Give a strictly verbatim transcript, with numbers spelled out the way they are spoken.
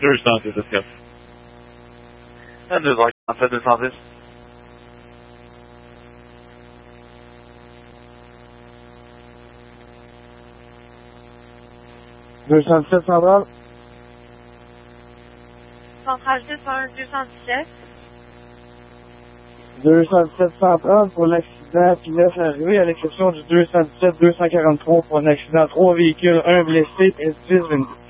deux cent dix, discuss. deux cent deux cent dix. deux cent dix-sept centrale. Centrale deux cent un, deux cent dix-sept. deux cent dix-sept centrale pour l'accident qui laisse arriver à l'exception du deux cent dix-sept deux cent quarante-trois pour un accident, trois véhicules, un blessé, S dix vingt-deux.